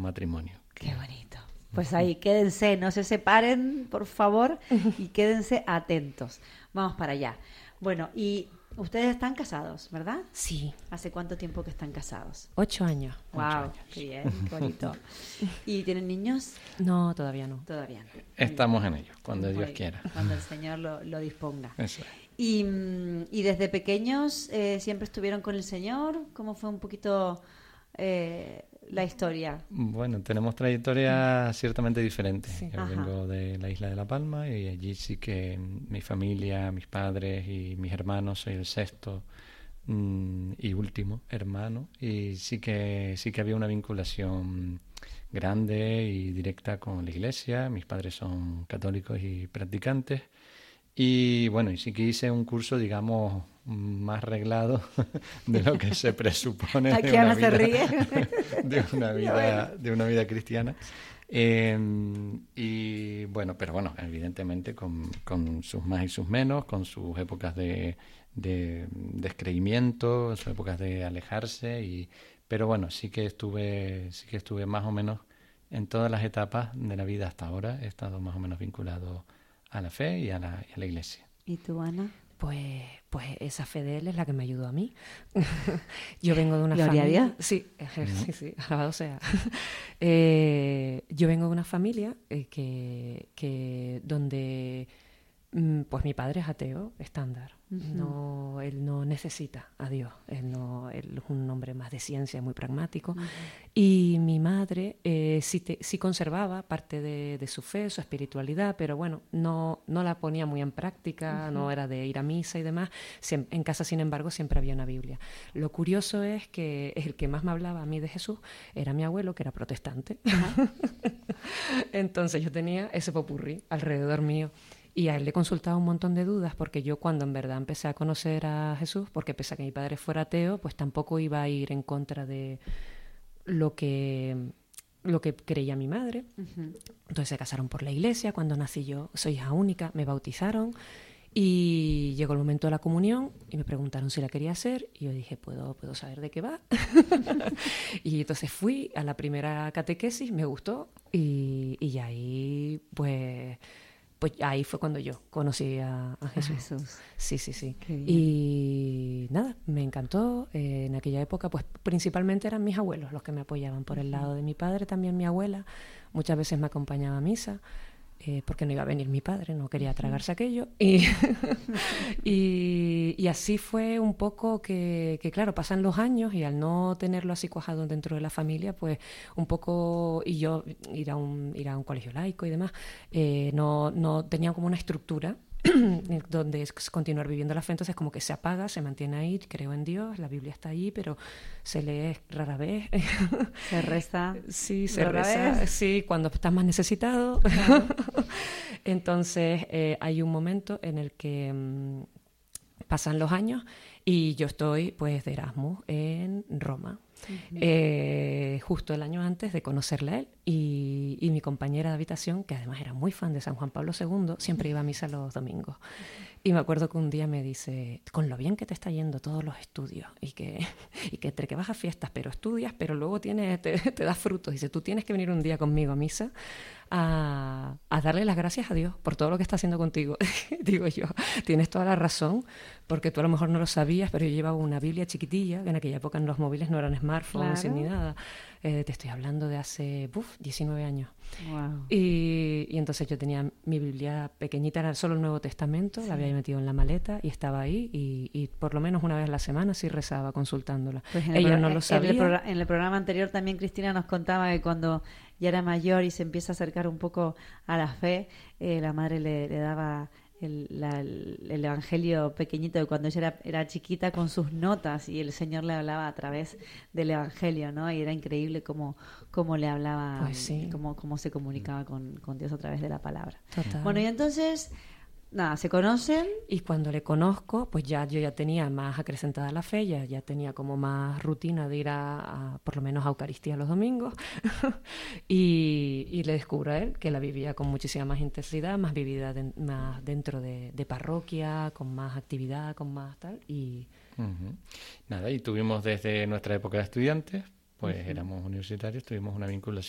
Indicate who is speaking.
Speaker 1: matrimonio.
Speaker 2: Qué bonito. Pues ahí, quédense, no se separen, por favor, y quédense atentos. Vamos para allá. Bueno, y ustedes están casados, ¿verdad?
Speaker 3: Sí.
Speaker 2: ¿Hace cuánto tiempo que están casados?
Speaker 3: 8 años.
Speaker 2: Wow, qué bien, qué bonito. ¿Y tienen niños?
Speaker 3: No, todavía no.
Speaker 2: Todavía no.
Speaker 1: Estamos en ello, cuando
Speaker 2: Muy
Speaker 1: Dios
Speaker 2: bien,
Speaker 1: quiera.
Speaker 2: cuando el Señor lo disponga.
Speaker 1: Eso es.
Speaker 2: Y desde pequeños siempre estuvieron con el Señor. ¿Cómo fue un poquito la historia?
Speaker 1: Bueno, tenemos trayectorias ciertamente diferentes.
Speaker 3: Sí.
Speaker 1: Yo
Speaker 2: Ajá.
Speaker 1: vengo de la isla de La Palma y allí sí que mi familia, mis padres y mis hermanos, soy el sexto y último hermano, y sí que había una vinculación grande y directa con la iglesia. Mis padres son católicos y practicantes. Y bueno, y sí que hice un curso, digamos, más reglado de lo que se presupone
Speaker 2: Aquí Ana se ríe.
Speaker 1: de una vida cristiana. Y bueno, pero bueno, evidentemente con sus más y sus menos, con sus épocas de descreimiento, sus épocas de alejarse, pero bueno, sí que estuve más o menos en todas las etapas de la vida hasta ahora. He estado más o menos vinculado a la fe y a la iglesia.
Speaker 2: ¿Y tú, Ana?
Speaker 3: Pues esa fe de él es la que me ayudó a mí. Yo vengo de una
Speaker 2: Gloria a
Speaker 3: familia...
Speaker 2: Dios.
Speaker 3: Sí, sí, alabado sea. Yo vengo de una familia que donde pues mi padre es ateo estándar. No, él no necesita a Dios. Él es un hombre más de ciencia, muy pragmático. Y mi madre sí conservaba parte de su fe, su espiritualidad, pero bueno, no la ponía muy en práctica, no era de ir a misa y demás. En casa, sin embargo, siempre había una Biblia. Lo curioso es que el que más me hablaba a mí de Jesús era mi abuelo, que era protestante. Entonces yo tenía ese popurrí alrededor mío. Y a él le consultaba un montón de dudas, porque yo cuando en verdad empecé a conocer a Jesús, porque pese a que mi padre fuera ateo, pues tampoco iba a ir en contra de lo que creía mi madre. Entonces se casaron por la iglesia. Cuando nací yo, soy hija única, me bautizaron y llegó el momento de la comunión y me preguntaron si la quería hacer y yo dije, ¿puedo saber de qué va? Y entonces fui a la primera catequesis, me gustó y ahí pues ahí fue cuando yo conocí a Jesús. Sí. Y nada, me encantó. En aquella época, pues principalmente eran mis abuelos los que me apoyaban. Por el lado de mi padre, también mi abuela. Muchas veces me acompañaba a misa, porque no iba a venir mi padre, no quería tragarse aquello. Y así fue un poco que, claro, pasan los años y al no tenerlo así cuajado dentro de la familia, pues un poco, y yo ir a un colegio laico y demás, no tenía como una estructura donde es continuar viviendo la fe. Entonces como que se apaga, se mantiene ahí, creo en Dios, la Biblia está ahí, pero se lee rara vez.
Speaker 2: Se reza.
Speaker 3: Sí, se reza, sí, cuando estás más necesitado.
Speaker 2: Claro.
Speaker 3: Entonces hay un momento en el que pasan los años y yo estoy pues de Erasmus en Roma. Justo el año antes de conocerle a él, y mi compañera de habitación, que además era muy fan de San Juan Pablo II, siempre iba a misa los domingos. Y me acuerdo que un día me dice, con lo bien que te está yendo todos los estudios y que entre que vas a fiestas, pero estudias, pero luego te das frutos. Dice, tú tienes que venir un día conmigo a misa a darle las gracias a Dios por todo lo que está haciendo contigo. Digo yo, tienes toda la razón, porque tú a lo mejor no lo sabías, pero yo llevaba una Biblia chiquitilla, que en aquella época los móviles no eran smartphones,
Speaker 2: claro,
Speaker 3: ni nada. Te estoy hablando de hace 19 años.
Speaker 2: Wow.
Speaker 3: Y entonces yo tenía mi Biblia pequeñita, era solo el Nuevo Testamento, la había metido en la maleta y estaba ahí, y por lo menos una vez a la semana sí rezaba consultándola.
Speaker 2: Pues
Speaker 3: Ella no lo sabía.
Speaker 2: En el programa anterior también Cristina nos contaba que cuando ya era mayor y se empieza a acercar un poco a la fe, la madre le daba el evangelio pequeñito de cuando ella era chiquita con sus notas, y el Señor le hablaba a través del evangelio, ¿no? Y era increíble cómo le hablaba,
Speaker 3: pues sí,
Speaker 2: cómo se comunicaba con Dios a través de la palabra.
Speaker 3: Total.
Speaker 2: Bueno, y entonces nada, se conocen.
Speaker 3: Y cuando le conozco, pues yo ya tenía más acrecentada la fe, ya tenía como más rutina de ir a por lo menos a Eucaristía los domingos. y le descubro a él que la vivía con muchísima más intensidad, más vivida más dentro de parroquia, con más actividad, con más tal. Y
Speaker 1: Nada, y tuvimos desde nuestra época de estudiantes, pues éramos universitarios, tuvimos una vinculación